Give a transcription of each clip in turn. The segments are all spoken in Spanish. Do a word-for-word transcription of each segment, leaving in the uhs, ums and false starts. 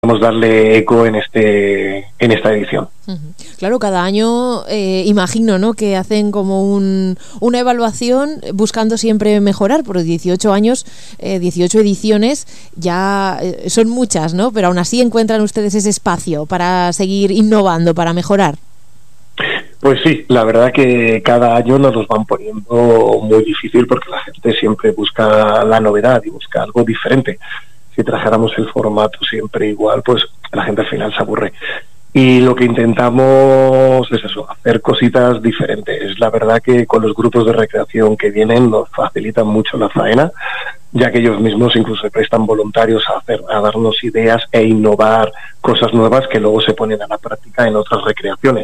darle eco en este en esta edición. Uh-huh. Claro, cada año eh, imagino, ¿no?, que hacen como un, una evaluación buscando siempre mejorar. Por dieciocho años, eh, dieciocho ediciones, ya eh, son muchas, ¿no? Pero aún así encuentran ustedes ese espacio para seguir innovando, para mejorar. Pues sí, la verdad que cada año nos los van poniendo muy difícil porque la gente siempre busca la novedad y busca algo diferente. Si trajéramos el formato siempre igual, pues la gente al final se aburre. Y lo que intentamos es eso, hacer cositas diferentes. La verdad que con los grupos de recreación que vienen nos facilitan mucho la faena, ya que ellos mismos incluso se prestan voluntarios a hacer, a darnos ideas e innovar cosas nuevas que luego se ponen a la práctica en otras recreaciones.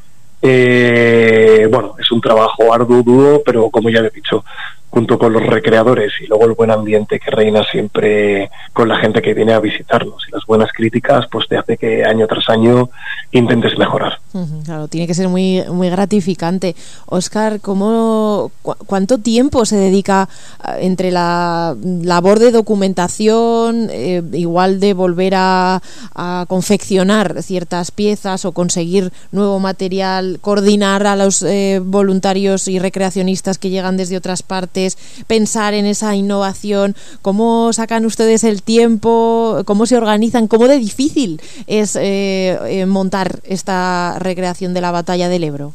Eh, bueno, es un trabajo arduo, duro, pero como ya he dicho, junto con los recreadores y luego el buen ambiente que reina siempre con la gente que viene a visitarnos y las buenas críticas, pues te hace que año tras año intentes mejorar. Uh-huh, claro, tiene que ser muy muy gratificante. Óscar, ¿cómo, cu- ¿cuánto tiempo se dedica entre la labor de documentación, eh, igual de volver a, a confeccionar ciertas piezas o conseguir nuevo material, coordinar a los eh, voluntarios y recreacionistas que llegan desde otras partes, pensar en esa innovación? ¿Cómo sacan ustedes el tiempo? ¿Cómo se organizan? ¿Cómo de difícil es eh, eh, montar esta recreación de la Batalla del Ebro?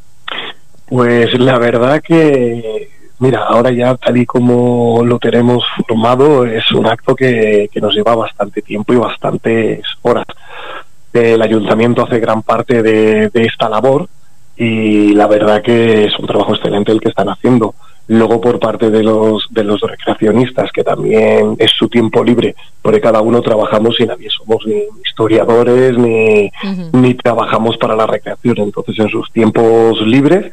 Pues la verdad que, mira, ahora ya tal y como lo tenemos formado, es un acto que, que nos lleva bastante tiempo y bastantes horas. El ayuntamiento hace gran parte de, de esta labor y la verdad que es un trabajo excelente el que están haciendo. Luego por parte de los de los recreacionistas, que también es su tiempo libre, porque cada uno trabajamos y nadie somos ni historiadores ni, uh-huh. ni trabajamos para la recreación. Entonces en sus tiempos libres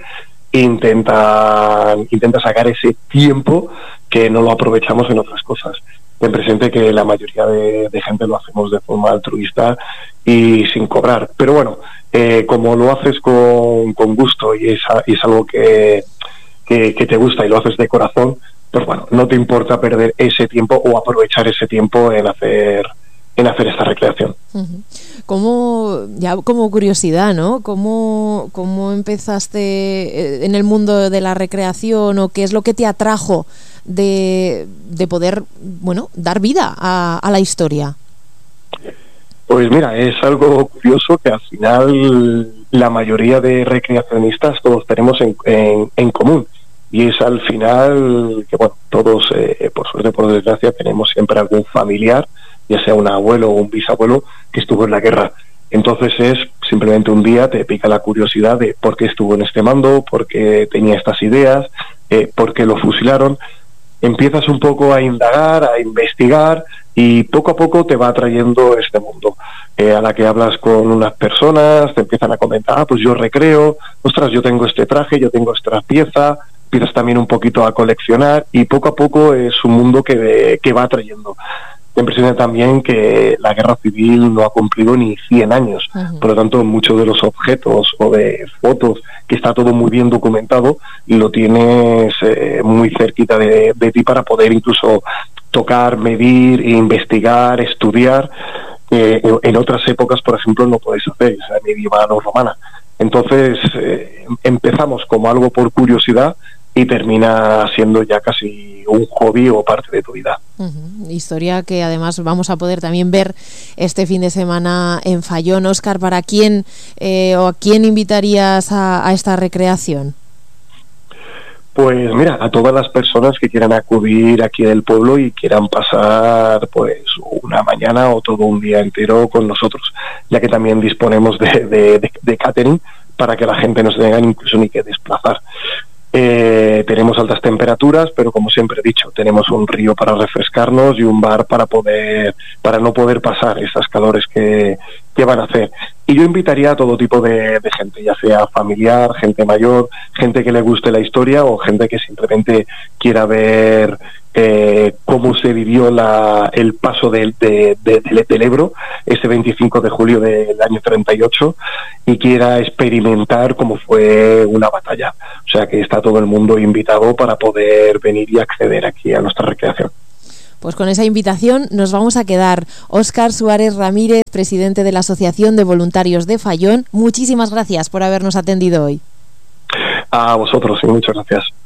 intentan intenta sacar ese tiempo que no lo aprovechamos en otras cosas. Ten presente que la mayoría de, de gente lo hacemos de forma altruista y sin cobrar. Pero bueno, eh, como lo haces con, con gusto y es, y es algo que Que, que te gusta y lo haces de corazón, pues bueno, no te importa perder ese tiempo o aprovechar ese tiempo en hacer en hacer esta recreación. Uh-huh. ¿Cómo, ya como curiosidad, ¿no? ¿Cómo, cómo empezaste en el mundo de la recreación o qué es lo que te atrajo de, de poder, bueno, dar vida a, a la historia? Pues mira, es algo curioso que al final la mayoría de recreacionistas todos tenemos en, en, en común, y es al final que, bueno, todos, eh, por suerte, por desgracia, tenemos siempre algún familiar, ya sea un abuelo o un bisabuelo, que estuvo en la guerra. Entonces es simplemente un día te pica la curiosidad de por qué estuvo en este mando, por qué tenía estas ideas, eh, por qué lo fusilaron. Empiezas un poco a indagar, a investigar, y poco a poco te va atrayendo este mundo. Eh, a la que hablas con unas personas, te empiezan a comentar, ah, pues yo recreo, ostras, yo tengo este traje, yo tengo esta pieza, empiezas también un poquito a coleccionar, y poco a poco es un mundo que, que va atrayendo. Me impresiona también que la guerra civil no ha cumplido ni cien años, uh-huh. Por lo tanto muchos de los objetos o de fotos, que está todo muy bien documentado, y lo tienes eh, muy cerquita de, de ti para poder incluso tocar, medir, investigar, estudiar, eh, en otras épocas, por ejemplo, no podéis hacer, o sea, medieval o romana. Entonces eh, empezamos como algo por curiosidad y termina siendo ya casi un hobby o parte de tu vida. Uh-huh. Historia que además vamos a poder también ver este fin de semana en Fallón. Óscar, ¿para quién eh, o a quién invitarías a, a esta recreación? Pues mira, a todas las personas que quieran acudir aquí del pueblo y quieran pasar pues una mañana o todo un día entero con nosotros, ya que también disponemos de, de, de, de catering para que la gente no se tenga incluso ni que desplazar. Eh, tenemos altas temperaturas, pero como siempre he dicho, tenemos un río para refrescarnos y un bar para poder, para no poder pasar esas calores que, que van a hacer. Y yo invitaría a todo tipo de, de gente, ya sea familiar, gente mayor, gente que le guste la historia o gente que simplemente quiera ver eh, cómo se vivió la, el paso del, de, de, de, del Ebro ese veinticinco de julio del año treinta y ocho y quiera experimentar cómo fue una batalla. O sea que está todo el mundo invitado para poder venir y acceder aquí a nuestra recreación. Pues con esa invitación nos vamos a quedar. Óscar Suárez Ramírez, presidente de la Asociación de Voluntarios de Fallón, muchísimas gracias por habernos atendido hoy. A vosotros y muchas gracias.